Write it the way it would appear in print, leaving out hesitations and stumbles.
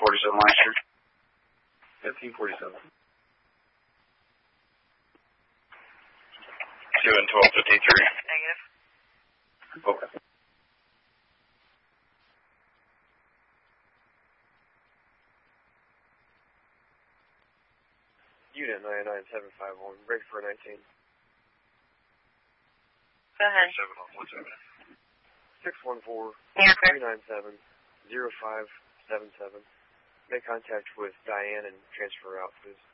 1547 Lancaster. 1547. 2 and 1253. Negative. Okay. Unit 99751, break for 19. Go ahead. 614-397-0577. Make contact with Diane and transfer out, please.